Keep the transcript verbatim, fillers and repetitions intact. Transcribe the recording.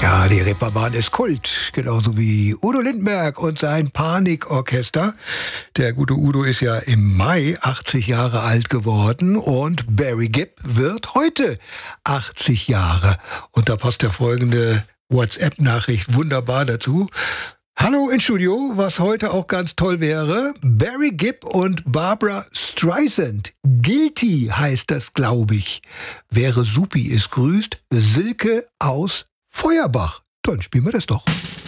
Ja, die Reeperbahn ist Kult, genauso wie Udo Lindenberg und sein Panikorchester. Der gute Udo ist ja im Mai achtzig Jahre alt geworden und Barry Gibb wird heute achtzig Jahre. Und da passt der folgende WhatsApp-Nachricht wunderbar dazu. Hallo ins Studio, was heute auch ganz toll wäre, Barry Gibb und Barbra Streisand. Guilty heißt das, glaube ich. Wäre supi, es grüßt Silke aus Feuerbach. Dann spielen wir das doch.